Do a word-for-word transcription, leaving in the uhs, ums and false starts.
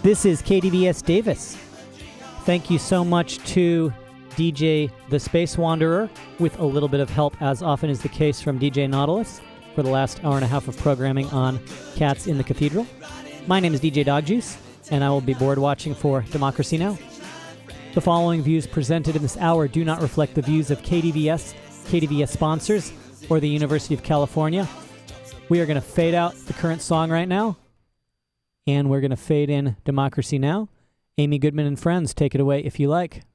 This is K D V S Davis. Thank you so much to D J The Space Wanderer, with a little bit of help, as often is the case, from D J Nautilus for the last hour and a half of programming on Cats in the Cathedral. My name is D J Dogjuice, and I will be board watching for Democracy Now! The following views presented in this hour do not reflect the views of K D V S, K D V S sponsors, or the University of California. We are going to fade out the current song right now, and we're going to fade in Democracy Now! Amy Goodman and friends, take it away if you like.